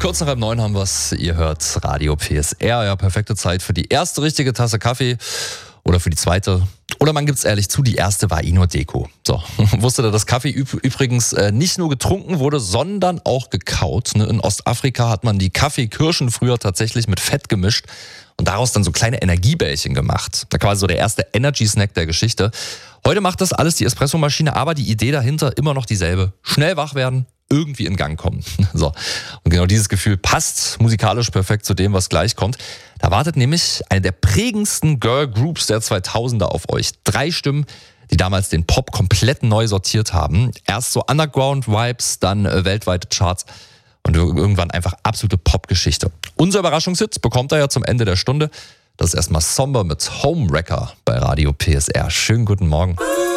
Kurz nach 8:30 haben wir's. Ihr hört Radio PSR. Ja, perfekte Zeit für die erste richtige Tasse Kaffee oder für die zweite. Oder man gibt's ehrlich zu, die erste war nur Deko. So, wusstet ihr, dass Kaffee übrigens nicht nur getrunken wurde, sondern auch gekaut. Ne? In Ostafrika hat man die Kaffeekirschen früher tatsächlich mit Fett gemischt und daraus dann so kleine Energiebällchen gemacht. Da quasi so der erste Energy-Snack der Geschichte. Heute macht das alles die Espressomaschine, aber die Idee dahinter immer noch dieselbe. Schnell wach werden, irgendwie in Gang kommen. So. Und genau dieses Gefühl passt musikalisch perfekt zu dem, was gleich kommt. Da wartet nämlich eine der prägendsten Girl Groups der 2000er auf euch. 3 Stimmen, die damals den Pop komplett neu sortiert haben. Erst so Underground-Vibes, dann weltweite Charts und irgendwann einfach absolute Popgeschichte. Unser Überraschungshit bekommt er ja zum Ende der Stunde. Das ist erstmal Somber mit Homewrecker bei Radio PSR. Schönen guten Morgen.